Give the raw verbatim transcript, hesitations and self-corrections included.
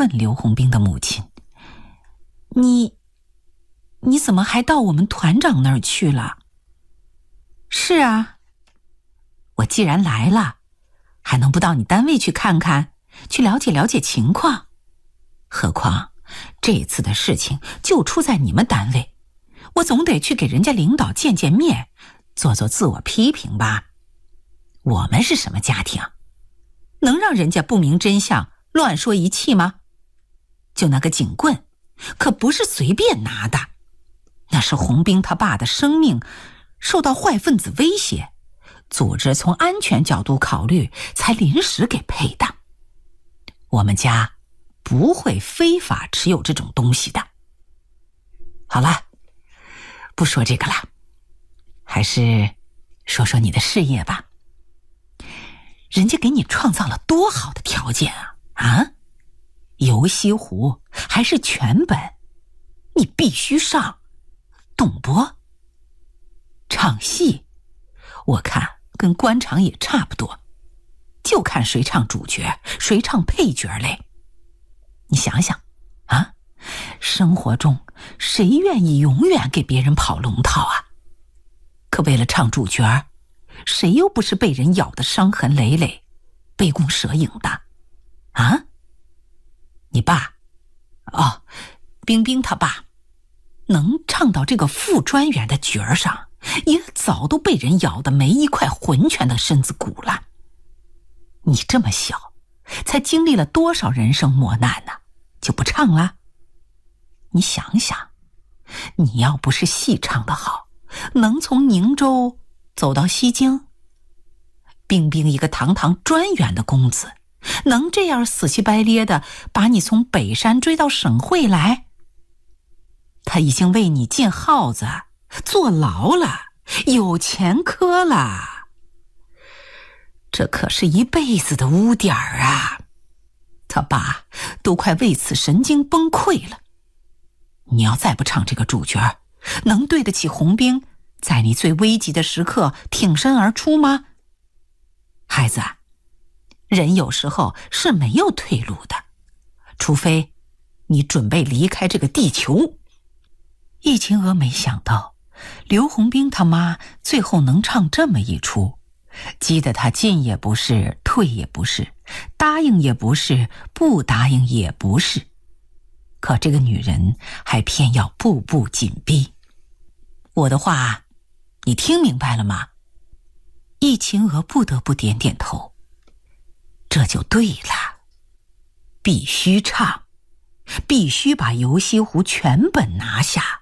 问刘洪兵的母亲：你你怎么还到我们团长那儿去了？是啊，我既然来了，还能不到你单位去看看，去了解了解情况？何况这次的事情就出在你们单位，我总得去给人家领导见见面，做做自我批评吧。我们是什么家庭？能让人家不明真相乱说一气吗？就那个警棍，可不是随便拿的，那是洪兵他爸的生命受到坏分子威胁，组织从安全角度考虑才临时给配的。我们家不会非法持有这种东西的。好了，不说这个了，还是说说你的事业吧。人家给你创造了多好的条件啊！啊，游西湖还是全本，你必须上。董播、唱戏，我看跟官场也差不多，就看谁唱主角，谁唱配角嘞。你想想啊，生活中谁愿意永远给别人跑龙套啊？可为了唱主角，谁又不是被人咬得伤痕累累，杯弓蛇影的啊？你爸，哦，冰冰他爸能唱到这个副专员的角儿上，也早都被人咬得没一块浑全的身子骨了。你这么小，才经历了多少人生磨难呢？就不唱了？你想想，你要不是戏唱得好，能从宁州走到西京？冰冰一个堂堂专员的公子，能这样死乞白咧的把你从北山追到省会来？他已经为你进号子坐牢了，有前科了，这可是一辈子的污点儿啊！他爸都快为此神经崩溃了。你要再不唱这个主角，能对得起洪兵在你最危急的时刻挺身而出吗？孩子，人有时候是没有退路的，除非你准备离开这个地球。易秦娥没想到刘洪兵他妈最后能唱这么一出，激得他进也不是，退也不是，答应也不是，不答应也不是。可这个女人还偏要步步紧逼。我的话你听明白了吗？易秦娥不得不点点头。这就对了，必须唱，必须把游西湖全本拿下。